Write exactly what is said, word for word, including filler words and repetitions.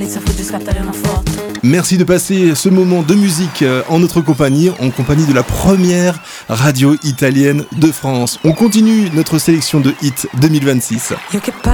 Merci de passer ce moment de musique en notre compagnie, en compagnie de la première radio italienne de France. On continue notre sélection de hits deux mille vingt-six.